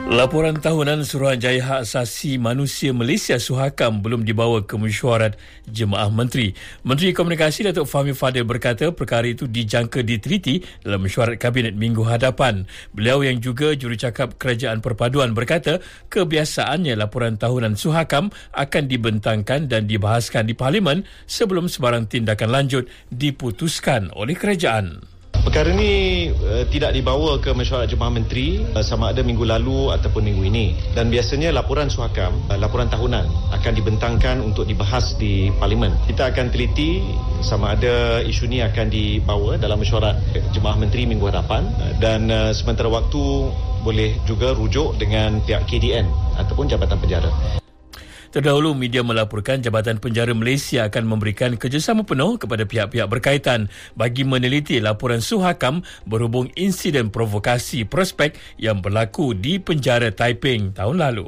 Laporan tahunan Suruhanjaya Hak Asasi Manusia Malaysia Suhakam belum dibawa ke mesyuarat Jemaah Menteri. Menteri Komunikasi Datuk Fahmi Fadil berkata perkara itu dijangka diteliti dalam mesyuarat Kabinet minggu hadapan. Beliau yang juga jurucakap Kerajaan Perpaduan berkata kebiasaannya laporan tahunan Suhakam akan dibentangkan dan dibahaskan di Parlimen sebelum sebarang tindakan lanjut diputuskan oleh kerajaan. Perkara ini tidak dibawa ke mesyuarat Jemaah Menteri sama ada minggu lalu ataupun minggu ini. Dan biasanya laporan Suhakam, laporan tahunan akan dibentangkan untuk dibahas di Parlimen. Kita akan teliti sama ada isu ini akan dibawa dalam mesyuarat Jemaah Menteri minggu hadapan. Dan sementara waktu boleh juga rujuk dengan pihak KDN ataupun Jabatan Penjara. Terdahulu, media melaporkan Jabatan Penjara Malaysia akan memberikan kerjasama penuh kepada pihak-pihak berkaitan bagi meneliti laporan Suhakam berhubung insiden provokasi prospek yang berlaku di penjara Taiping tahun lalu.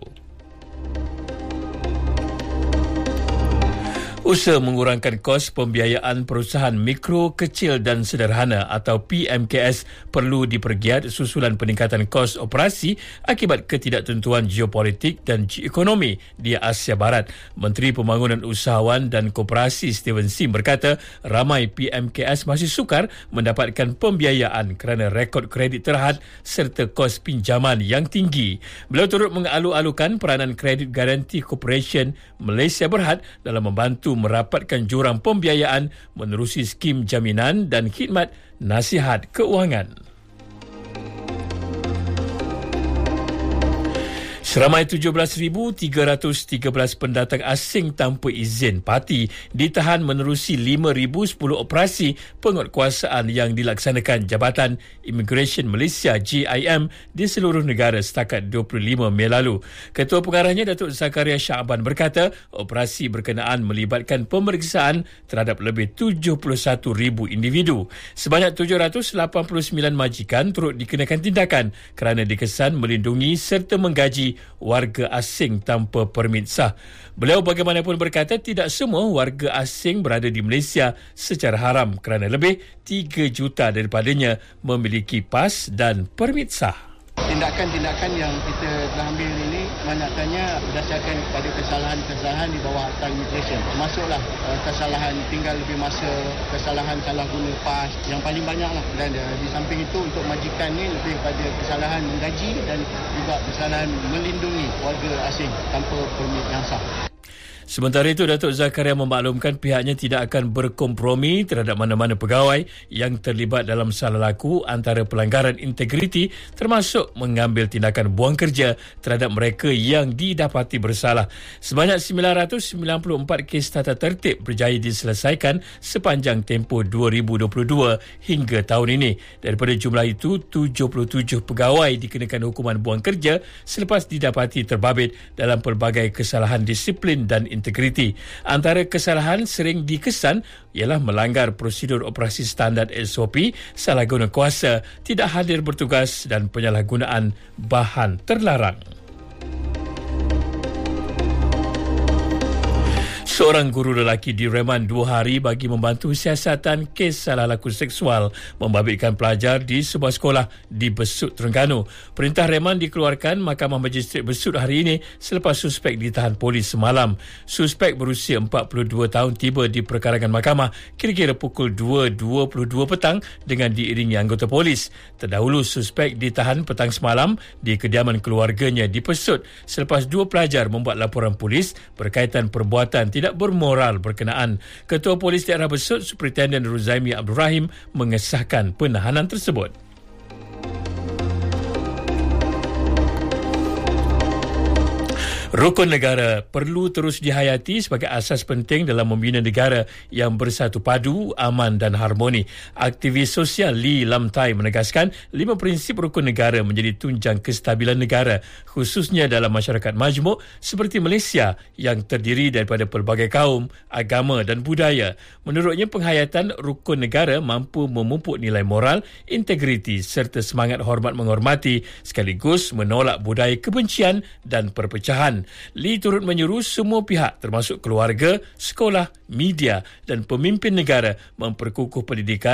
Usaha mengurangkan kos pembiayaan perusahaan mikro, kecil dan sederhana atau PMKS perlu dipergiat susulan peningkatan kos operasi akibat ketidaktentuan geopolitik dan geoekonomi di Asia Barat. Menteri Pembangunan Usahawan dan Koperasi Steven Sim berkata ramai PMKS masih sukar mendapatkan pembiayaan kerana rekod kredit terhad serta kos pinjaman yang tinggi. Beliau turut mengalu-alukan peranan Credit Guarantee Corporation Malaysia Berhad dalam membantu merapatkan jurang pembiayaan menerusi skim jaminan dan khidmat nasihat keuangan. Seramai 17,313 pendatang asing tanpa izin parti ditahan menerusi 5,010 operasi penguatkuasaan yang dilaksanakan Jabatan Immigration Malaysia JIM di seluruh negara setakat 25 Mei lalu. Ketua Pengarahnya Datuk Zakaria Shaaban berkata operasi berkenaan melibatkan pemeriksaan terhadap lebih 71,000 individu. Sebanyak 789 majikan turut dikenakan tindakan kerana dikesan melindungi serta menggaji warga asing tanpa permit sah. Beliau bagaimanapun berkata tidak semua warga asing berada di Malaysia secara haram kerana lebih 3 juta daripadanya memiliki pas dan permit sah. Tindakan-tindakan yang kita telah ambil ini banyaknya berdasarkan pada kesalahan-kesalahan di bawah Akta Immigration. Termasuklah kesalahan tinggal lebih masa, kesalahan salah guna pas yang paling banyak lah. Dan di samping itu untuk majikan ni lebih pada kesalahan menggaji dan juga kesalahan melindungi warga asing tanpa permit yang sah. Sementara itu, Datuk Zakaria memaklumkan pihaknya tidak akan berkompromi terhadap mana-mana pegawai yang terlibat dalam salah laku antara pelanggaran integriti termasuk mengambil tindakan buang kerja terhadap mereka yang didapati bersalah. Sebanyak 994 kes tata tertib berjaya diselesaikan sepanjang tempoh 2022 hingga tahun ini. Daripada jumlah itu, 77 pegawai dikenakan hukuman buang kerja selepas didapati terbabit dalam pelbagai kesalahan disiplin dan integriti. Antara kesalahan sering dikesan ialah melanggar prosedur operasi standard SOP, salah guna kuasa, tidak hadir bertugas dan penyalahgunaan bahan terlarang. Seorang guru lelaki direman 2 hari bagi membantu siasatan kes salah laku seksual membabitkan pelajar di sebuah sekolah di Besut, Terengganu. Perintah reman dikeluarkan Mahkamah Majistret Besut hari ini selepas suspek ditahan polis semalam. Suspek berusia 42 tahun tiba di perkarangan mahkamah kira-kira pukul 2.22 petang dengan diiringi anggota polis. Terdahulu suspek ditahan petang semalam di kediaman keluarganya di Besut selepas 2 pelajar membuat laporan polis berkaitan perbuatan tidak bermoral berkenaan. Ketua Polis Daerah Besut, Superintendent Ruzaimi Abdul Rahim mengesahkan penahanan tersebut. Rukun negara perlu terus dihayati sebagai asas penting dalam membina negara yang bersatu padu, aman dan harmoni. Aktivis sosial Lee Lam Tai menegaskan 5 prinsip rukun negara menjadi tunjang kestabilan negara, khususnya dalam masyarakat majmuk seperti Malaysia yang terdiri daripada pelbagai kaum, agama dan budaya. Menurutnya, penghayatan rukun negara mampu memupuk nilai moral, integriti serta semangat hormat menghormati sekaligus menolak budaya kebencian dan perpecahan. Lee turut menyuruh semua pihak termasuk keluarga, sekolah, media dan pemimpin negara memperkukuh pendidikan